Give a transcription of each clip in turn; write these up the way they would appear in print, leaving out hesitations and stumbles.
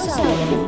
ავტოსალონი.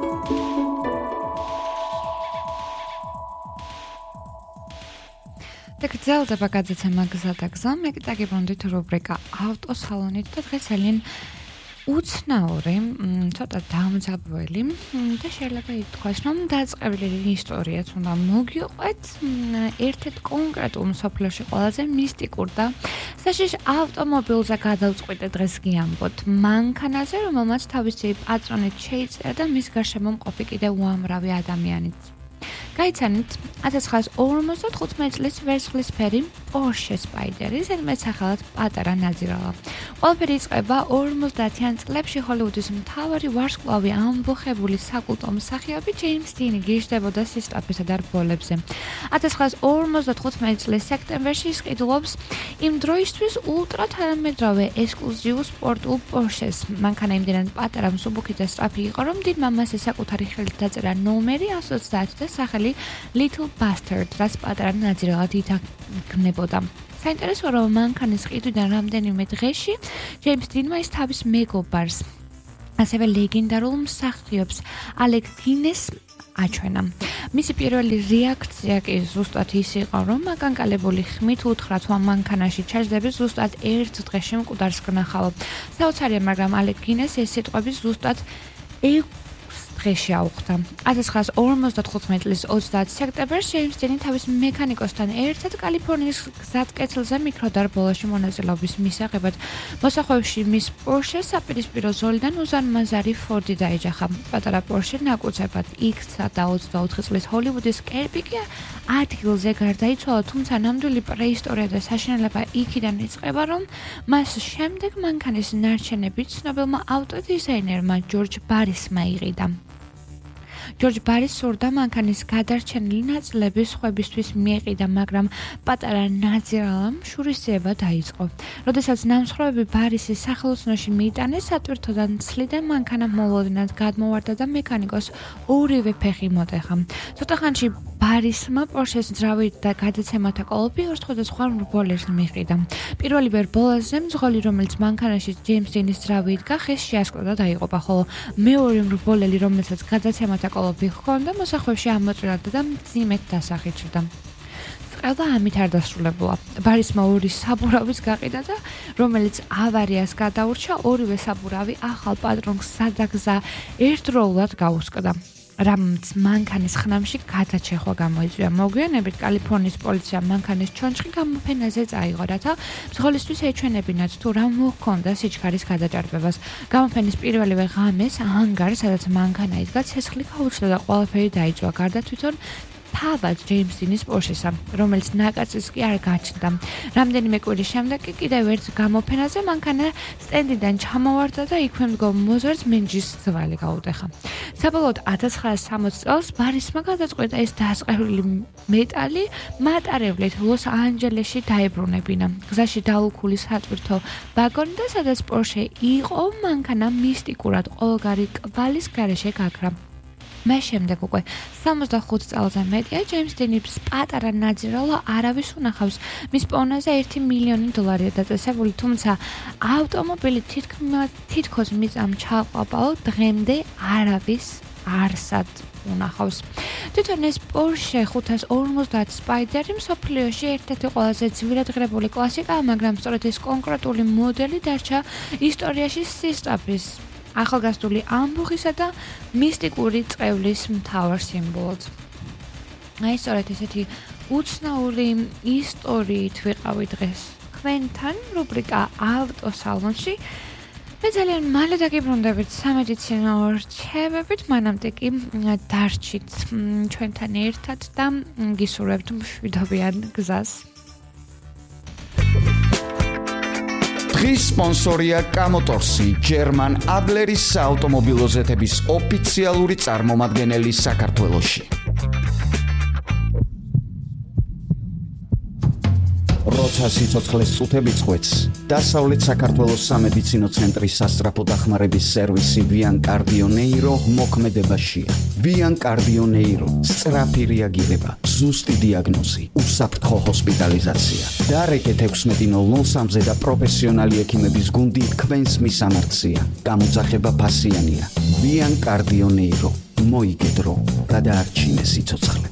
გრძელდება გადაცემა გზა და გზა. მე გიტაგებონდით რუბრიკა ავტოსალონით და დღეს ძალიან უცნაური, ცოტა დამძაბველი და შეიძლება ითქვას, რომ დაწყევლილი ისტორიაც უნდა მოგიყვეთ ერთ-ერთ კონკრეტულ მსოფლიოში ყველაზე მისტიკურ და საშიშ ავტომობილზე გადავწყვიტე დღეს გიამბოთ მანქანაზე, რომელმაც თავისი პატრონით შეიწერა და მის გარშემო მყოფი კიდევ უამრავი ადამიანიც. გაიცანით 1955 წლის ვერცხლისფერი Porsche Spyderi, ზედმეტ სახელად პატარა ნაძირალა. ყველაფერი იწყება 50-იან წლებში ჰოლივუდის მთავარი ვარსკვლავი ამბოხებული საკულტო მსახიობი ჯეიმს დინი გიჟდებოდა სისწრაფესა და რბოლებზე. 1955 წლის სექტემბერში ის ყიდულობს იმ დროისთვის ულტრა თანამედროვე ექსკლუზიურ სპორტულ Porsche-ს. მანქანა იმდენად პატარა, მსუბუქი და სწრაფი იყო, რომ დინმა მასზე საკუთარი ხელით დაწერა ნომერი 130 და სახელი Little Bastard, რაც პატარა ნაძირალად ითარგმნებოდა. საინტერესოა, რომ მანქანის ყიდვიდან რამდენიმე დღეში ჯეიმს დინმა ის თავის მეგობარს, ასევე ლეგენდარულ მსახიობს ალეკ გინეს აჩვენა. მისი პირველი რეაქცია კი ზუსტად ის იყო, რომ აკანკალებული ხმით უთხრა თუ ამ მანქანაში ჩაჯდები ზუსტად ერთ დღეში მკვდარს გნახავ. საოცარია, მაგრამ ალეკ გინეს ეს სიტყვები ზუსტად დღეში აუხდა. 1955 წლის 30 სექტემბერს ჯეიმს დინი თავის მექანიკოსთან ერთად კალიფორნიის გზატკეცილზე მიკროდარბოლაში მონაწილეობის მისაღებად მოსახვევში მის Porsche საპირისპირო ზოლიდან უზარმაზარი Ford დაეჯახა. პატარა Porsche ნაკუცებად იქცა და 24 წლის ჰოლივუდის კერპი კი ადგილზე გარდაიცვალა, თუმცა ნამდვილი პრეისტორია და საშინელება იქიდან იწყება, რომ მას შემდეგ მანქანის ნარჩენები ცნობილმა ავტოდიზაინერმა ჯორჯ ბარისმა იყიდა. ჯორჯ ბარის სურდა მანქანის გადარჩენილი ნაწილები სხვებისთვის მიეყიდა, მაგრამ პატარა ნაძირალამ შურისძიება დაიწყო. როდესაც ნამსხვრევები ბარისის სახელოსნოში მიიტანეს, სატვირთოდან ცლიდა მანქანა მოულოდნელად გადმოვარდა და მექანიკოს ორივე ფეხი მოტეხა. ცოტა ხანში ბარისმა Porsche-ს ძრავი და გადაცემათა კოლოფი ორ სხვადასხვა რბოლებს მიყიდა. პირველი რბოლაზე მძღოლი, რომელიც მანქანაში ჯეიმს დინის ძრავი იდგა, ხეს შეასკდა და დაიღუპა, ხოლო მეორე რბოლელი, რომელსაც გადაცემათა კოლოფი ჰქონდა, მოსახვევში ამოწურდა და მძიმედ დასახიჭდა. წყალდა ამით არ დასრულებულა. ბარისმა ორი საბურავის გაყიდა და რომელიც ავარიას გადაურჩა, ორივე საბურავი ახალ პატრონს სადაგზა ერთდროულად გაუსკდა. რამაც მანქანის ხნამში გადაჩეხვა გამოიწვია. მოგვიანებით კალიფორნიის პოლიციამ მანქანის ჩონჩხი გამოფენაზე წაიღო, რათა მსხოლისთვის ეჩვენებინათ თუ რა მოჰქონდა სიჩქარის გადაჭარბებას. გამოფენის პირველივე ღამეს ანგარს, სადაც მანქანა იდგა, ცეცხლი გაუჩნდა და ყველაფერი დაიწვა, გარდა თვითონ თავად ჯეიმს დინის Porsche-სა, რომელიც ნაკაცის კი არ გაჩნდა. რამდენიმე კვირის შემდეგ კი კიდევ ერთ გამოფენაზე მანქანა სტენდიდან ჩამოვარდა და იქვე მდგომ მოზარდ მენჯის ძვალი გაუტეხა. საბოლოოდ 1960 წელს ბარისმა გადაწყვიტა ეს დასყევრილი მეტალი მატარებლით ლოს-ანჯელესში დაებრუნებინა. გზაში დაუქული სატვირთო ვაგონი და სადაც Porsche იყო, მანქანა მისტიკურად ყოველგვარი კვალის გარეშე გაქრა. მას შემდეგ უკვე 65 წელზე მეტია ჯეიმს დინის პატარა ნაძირალა არავის უნახავს. მის პონაზე $1 მილიონი დაწესებული, თუმცა ავტომობილი თითქოს მიწამ ჩაყვაპაო, დღემდე არავის არსად უნახავს. თვითონ ეს Porsche 550 Spyderi მსოფლიოში ერთ-ერთი ყველაზე ძვირადღირებული კლასიკაა, მაგრამ სწორედ ეს კონკრეტული მოდელი დარჩა ისტორიაში სისწრაფის, ახალგაზრდული ამბოხისა და მისტიკური წევლის მთავარ სიმბოლოდ. აი, სწორედ ესეთი უცნაური ისტორიით ვიყავი დღეს თქვენთან რუბრიკა ავტოსალონში. მე ძალიან მალე დაგიბრუნდებით სამედიცინო რჩევებით, მანამდე კი დარჩით ჩვენთან ერთად და გისურვებთ მშვიდობიან გზას. დღის სპონსორია კამოტორსი, ჯერმან ადლერის საავტომობილო ზეთების ოფიციალური წარმომადგენელი საქართველოში. როცა სიცოცხლეს წუთები წყვეტს, დასავლეთ საქართველოს სამედიცინო ცენტრის სასწრაფო დახმარების სერვისი Vian Cardio Neuro მოქმედებაშია. Vian Cardio Neuro, სწრაფი რეაგირება, ზუსტი დიაგნოზი, უსაფრთხო ჰოსპიტალიზაცია. დარეკეთ 16:03-ზე და პროფესიონალი ექიმების გუნდი თქვენს მისამართია. გამოძახება ფასიანია. Vian Cardio Neiro. მოიგედრო, გადაარჩინე სიცოცხლე.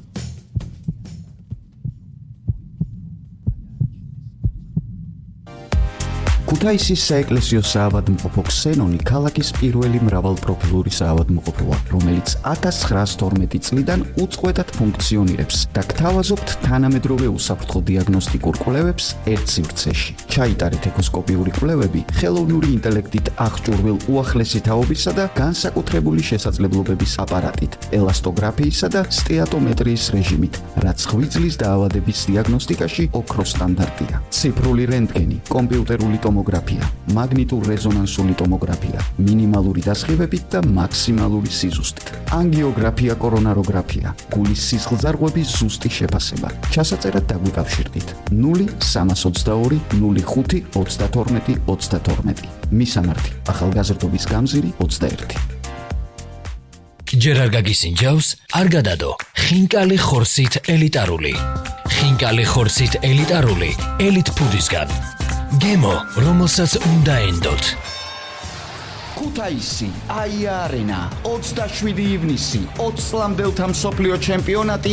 ქუთაისის საეკლესიო საავადმყოფო ქსენონი ქალაქის პირველი მრავალპროფილური საავადმყოფოა, რომელიც 1912 წლიდან უწყვეტად ფუნქციონირებს და გთავაზობთ თანამედროვე უსაფრთხო დიაგნოსტიკურ კვლევებს ერთ სივრცეში. ჩაიტარეთ ეკოსკოპიური კვლევები ხელოვნური ინტელექტით აღჭურვილ უახლესი თაობისა და განსაკუთრებული შესაძლებლობების აპარატით, ელასტოგრაფიისა და სტეატომეტრიის რეჟიმით, რაც ღვიძლის დაავადების დიაგნოსტიკაში ოქროს სტანდარტია. ციფრული რენტგენი, კომპიუტერული ტომოგრაფია, მაგნიტურ-რეზონანსული ტომოგრაფია, მინიმალური დასხივებით და მაქსიმალური სიზუსტით. ანგიოგრაფია, კორონაროგრაფია, გულის სისხლძარღვების ზუსტი შეფასება. ჩასაწერად დაგვიკავშირდით 0322 05 32 32. მისამართი: ახალგაზრდობის გამზირი 21. ჯერ არ გაგისინჯავს, არ გადადო. ხინკალი ხორცით ელიტარული. ხინკალი ხორცით ელიტარული, ელიტ ფუდისგან. გემო, რომელსაც უნდა ენდოთ. ქუთაისი, აია არენა, 27 ივნისი, 20 წლამდელთა მსოფლიო ჩემპიონატი